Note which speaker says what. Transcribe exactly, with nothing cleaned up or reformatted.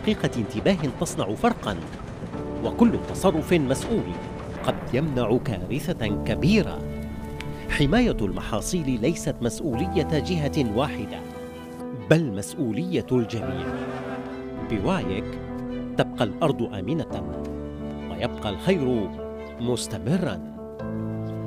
Speaker 1: دقيقة انتباه تصنع فرقاً، وكل تصرف مسؤول قد يمنع كارثة كبيرة. حماية المحاصيل ليست مسؤولية جهة واحدة، بل مسؤولية الجميع. بوعيك تبقى الأرض آمنة، ويبقى الخير مستمراً.